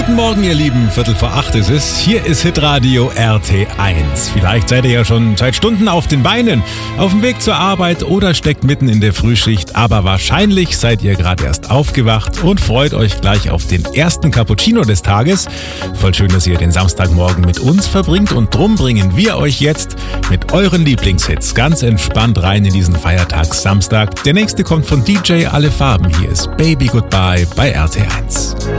Guten Morgen, ihr Lieben. 7:45 ist es. Hier ist Hitradio RT1. Vielleicht seid ihr ja schon seit Stunden auf den Beinen, auf dem Weg zur Arbeit oder steckt mitten in der Frühschicht. Aber wahrscheinlich seid ihr gerade erst aufgewacht und freut euch gleich auf den ersten Cappuccino des Tages. Voll schön, dass ihr den Samstagmorgen mit uns verbringt. Und drum bringen wir euch jetzt mit euren Lieblingshits ganz entspannt rein in diesen Feiertagssamstag. Der nächste kommt von DJ Alle Farben. Hier ist Baby Goodbye bei RT1.